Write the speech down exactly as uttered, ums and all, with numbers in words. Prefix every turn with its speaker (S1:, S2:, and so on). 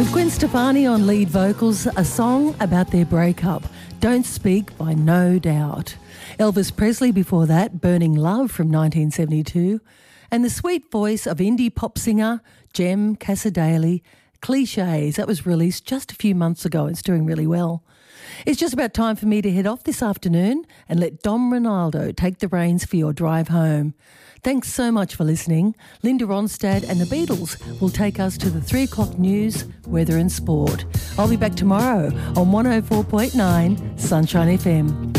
S1: Gwen Stefani on lead vocals, a song about their breakup, Don't Speak by No Doubt. Elvis Presley before that, Burning Love from nineteen seventy-two. And the sweet voice of indie pop singer Jem Casadale, Clichés. That was released just a few months ago. It's doing really well. It's just about time for me to head off this afternoon and let Dom Ronaldo take the reins for your drive home. Thanks so much for listening. Linda Ronstadt and the Beatles will take us to the three o'clock news, weather and sport. I'll be back tomorrow on one oh four point nine Sunshine F M.